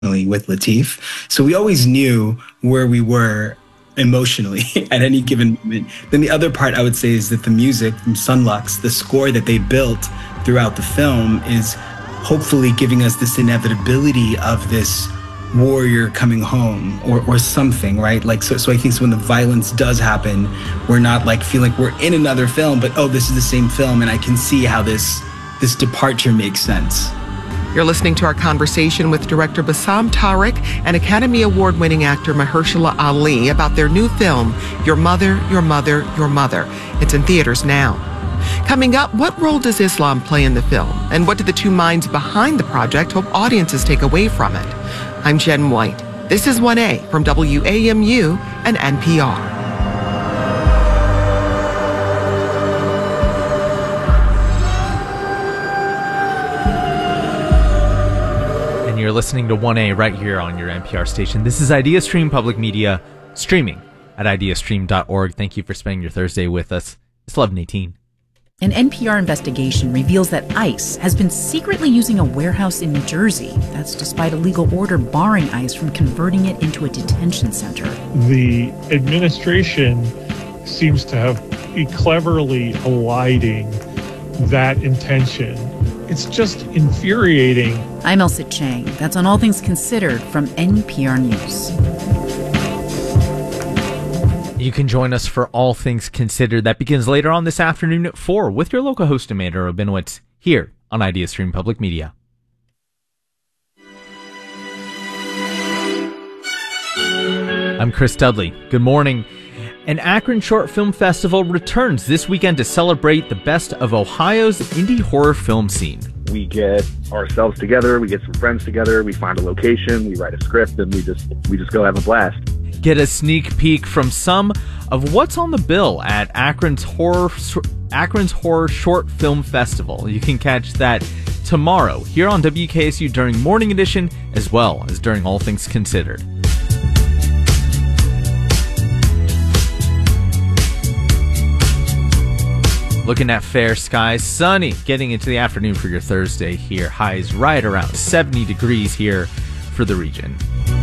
with Lateef. So we always knew where we were emotionally at any given moment. Then the other part I would say is that the music from Sunlux, the score that they built throughout the film, is hopefully giving us this inevitability of this warrior coming home or something, right? Like, so I think when the violence does happen, we're not like feeling like we're in another film, but oh, this is the same film, and I can see how this departure makes sense. You're listening to our conversation with director Bassam Tariq and Academy Award-winning actor Mahershala Ali about their new film, Your Mother, Your Mother, Your Mother. It's in theaters now. Coming up, what role does Islam play in the film? And what do the two minds behind the project hope audiences take away from it? I'm Jen White. This is 1A from WAMU and NPR. You're listening to 1A right here on your NPR station. This is IdeaStream Public Media, streaming at ideastream.org. Thank you for spending your Thursday with us. It's 11:18. An NPR investigation reveals that ICE has been secretly using a warehouse in New Jersey. That's despite a legal order barring ICE from converting it into a detention center. The administration seems to have be cleverly eliding that intention. It's just infuriating. I'm Elsa Chang. That's on All Things Considered from NPR News. You can join us for All Things Considered. That begins later on this afternoon at 4 with your local host, Amanda Rabinowitz, here on IdeaStream Public Media. I'm Chris Dudley. Good morning. An Akron Short Film Festival returns this weekend to celebrate the best of Ohio's indie horror film scene. We get ourselves together, we get some friends together, we find a location, we write a script, and we just go have a blast. Get a sneak peek from some of what's on the bill at Akron's Horror Short Film Festival. You can catch that tomorrow here on WKSU during Morning Edition, as well as during All Things Considered. Looking at fair skies, sunny, getting into the afternoon for your Thursday here. Highs right around 70 degrees here for the region.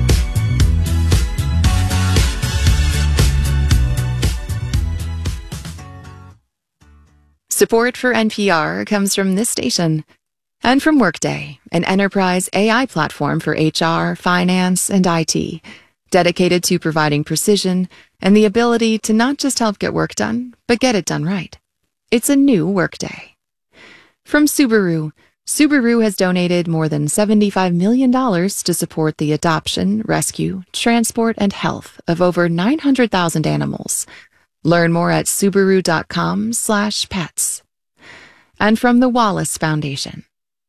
Support for NPR comes from this station and from Workday, an enterprise AI platform for HR, finance, and IT, dedicated to providing precision and the ability to not just help get work done, but get it done right. It's a new Workday. From Subaru, Subaru has donated more than $75 million to support the adoption, rescue, transport, and health of over 900,000 animals. Learn more at Subaru.com/pets. And from the Wallace Foundation.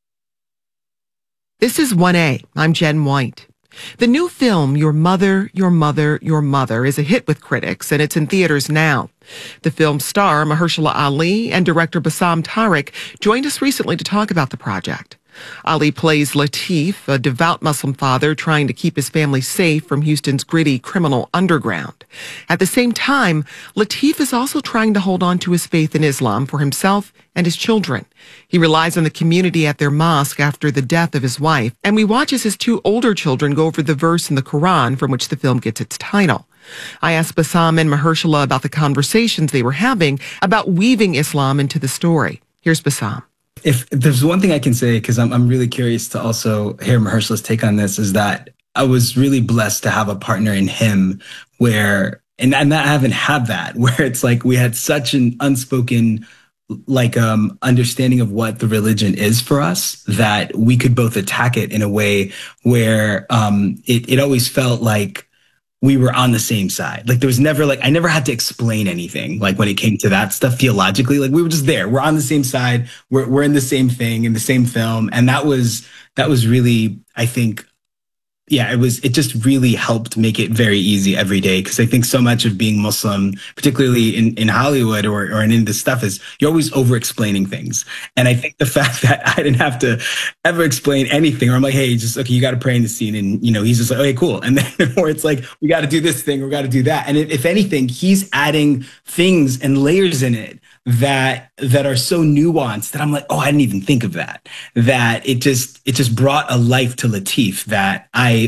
This is 1A. I'm Jen White. The new film, Your Mother, Your Mother, Your Mother, is a hit with critics, and it's in theaters now. The film's star, Mahershala Ali, and director Bassam Tariq joined us recently to talk about the project. Ali plays Lateef, a devout Muslim father trying to keep his family safe from Houston's gritty criminal underground. At the same time, Lateef is also trying to hold on to his faith in Islam for himself and his children. He relies on the community at their mosque after the death of his wife, and we watch as his two older children go over the verse in the Quran from which the film gets its title. I asked Bassam and Mahershala about the conversations they were having about weaving Islam into the story. Here's Bassam. If there's one thing I can say, because I'm really curious to also hear Mahershala's take on this, is that I was really blessed to have a partner in him where, and I haven't had that, where it's like we had such an unspoken understanding of what the religion is for us that we could both attack it in a way where it always felt like we were on the same side. Like there was never I never had to explain anything. Like when it came to that stuff theologically, like we were just there. We're on the same side. We're in the same thing, in the same film. And that was really, I think, yeah, it just really helped make it very easy every day. Cause I think so much of being Muslim, particularly in Hollywood or in this stuff, is you're always over explaining things. And I think the fact that I didn't have to ever explain anything, or I'm like, hey, okay, you got to pray in the scene. And, he's just like, okay, cool. And then or it's like, we got to do this thing, we got to do that. And if anything, he's adding things and layers in it that that are so nuanced that I'm like, oh, I didn't even think of that. That it just brought a life to Latif that